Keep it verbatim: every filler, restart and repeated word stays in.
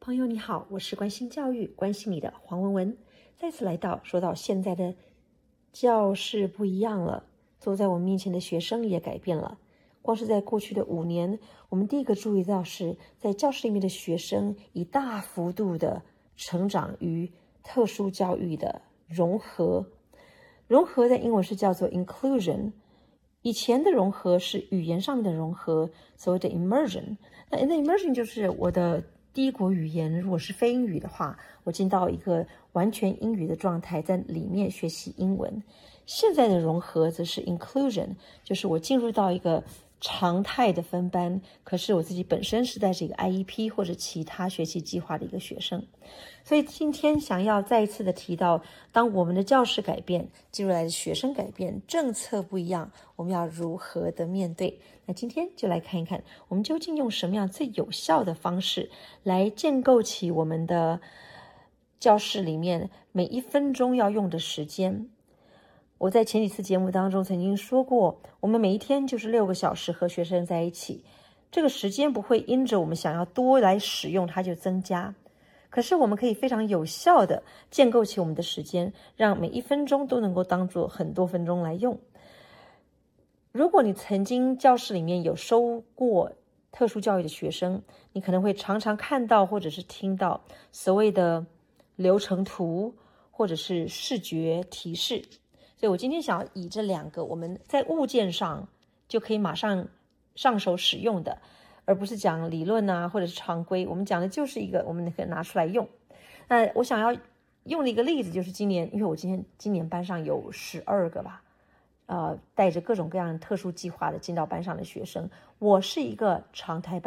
朋友你好，我是关心教育、关心你的黄文文。再次来到，说到现在的教室不一样了，坐在我们面前的学生也改变了。光是在过去的五年，我们第一个注意到是在教室里面的学生以大幅度的成长与特殊教育的融合。融合在英文是叫做 inclusion。以前的融合是语言上面的融合，所谓的 immersion。那那 immersion 就是我的第一国语言，如果是非英语的话，我进到一个完全英语的状态，在里面学习英文。现在的融合则是 inclusion， 就是我进入到一个常态的分班，可是我自己本身是在这个 I E P 或者其他学习计划的一个学生。所以今天想要再一次的提到，当我们的教室改变，进入来的学生改变，政策不一样，我们要如何的面对。那今天就来看一看，我们究竟用什么样最有效的方式来建构起我们的教室里面每一分钟要用的时间。我在前几次节目当中曾经说过，我们每一天就是六个小时和学生在一起，这个时间不会因着我们想要多来使用它就增加，可是我们可以非常有效的建构起我们的时间，让每一分钟都能够当做很多分钟来用。如果你曾经教室里面有收过特殊教育的学生，你可能会常常看到或者是听到所谓的流程图或者是视觉提示。所以我今天想要以这两个我们在物件上就可以马上上手使用的，而不是讲理论啊或者是常规，我们讲的就是一个我们可以拿出来用。那我想要用的一个例子就是今年，因为我今天今年班上有十二个吧，呃，带着各种各样特殊计划的进到班上的学生，我是一个常态班